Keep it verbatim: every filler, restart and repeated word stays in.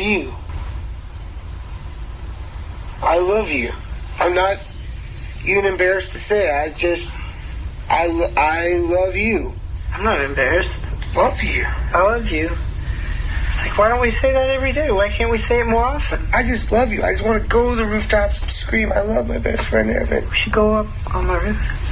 you. I love you. I'm not even embarrassed to say it. I just, I, lo- I love you. I'm not embarrassed. Love you. I love you. It's like, why don't we say that every day? Why can't we say it more often? I just love you. I just want to go to the rooftops and scream, I love my best friend Evan. We should go up on my roof.